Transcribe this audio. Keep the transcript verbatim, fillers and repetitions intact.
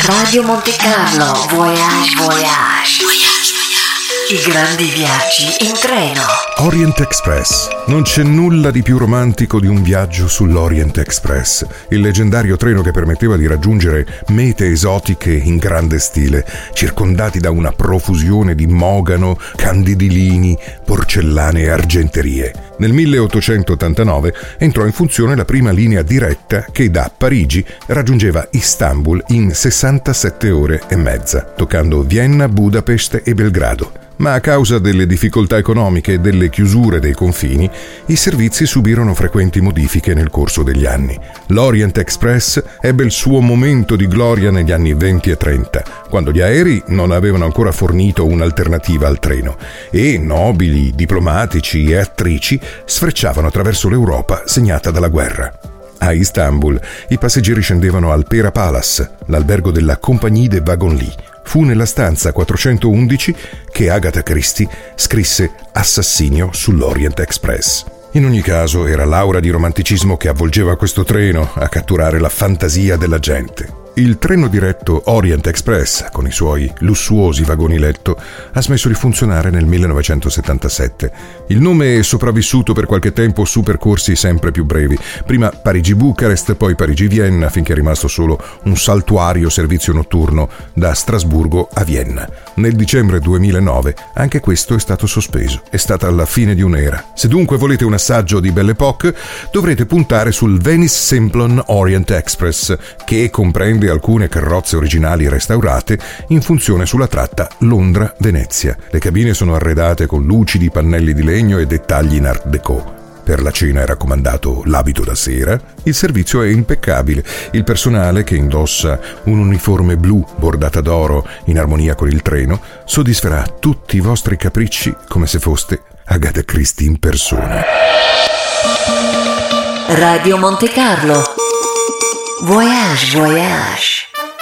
Radio Monte Carlo, Voyage, Voyage. I grandi viaggi in treno. Orient Express. Non c'è nulla di più romantico di un viaggio sull'Orient Express, il leggendario treno che permetteva di raggiungere mete esotiche in grande stile, circondati da una profusione di mogano, candidilini, porcellane e argenterie. Nel milleottocentottantanove entrò in funzione la prima linea diretta che da Parigi raggiungeva Istanbul in sessantasette ore e mezza, toccando Vienna, Budapest e Belgrado. Ma a causa delle difficoltà economiche e delle chiusure dei confini, i servizi subirono frequenti modifiche nel corso degli anni. L'Orient Express ebbe il suo momento di gloria negli anni venti e trenta, quando gli aerei non avevano ancora fornito un'alternativa al treno e nobili, diplomatici e attrici sfrecciavano attraverso l'Europa segnata dalla guerra. A Istanbul i passeggeri scendevano al Pera Palace, l'albergo della Compagnie des Wagons-Lits. Fu nella stanza quattrocentoundici che Agatha Christie scrisse Assassinio sull'Orient Express. In ogni caso era l'aura di romanticismo che avvolgeva questo treno a catturare la fantasia della gente. Il treno diretto Orient Express, con i suoi lussuosi vagoni letto, ha smesso di funzionare nel millenovecentosettantasette. Il nome è sopravvissuto per qualche tempo su percorsi sempre più brevi. Prima Parigi-Bucarest, poi Parigi-Vienna, finché è rimasto solo un saltuario servizio notturno da Strasburgo a Vienna. Nel dicembre duemilanove anche questo è stato sospeso. È stata la fine di un'era. Se dunque volete un assaggio di Belle Époque, dovrete puntare sul Venice Simplon Orient Express, che comprende alcune carrozze originali restaurate in funzione sulla tratta Londra-Venezia. Le cabine sono arredate con lucidi pannelli di legno e dettagli in art déco. Per la cena è raccomandato l'abito da sera. Il servizio è impeccabile. Il personale, che indossa un uniforme blu bordata d'oro in armonia con il treno, soddisferà tutti i vostri capricci come se foste Agatha Christie in persona. Radio Monte Carlo. Voyage, voyage.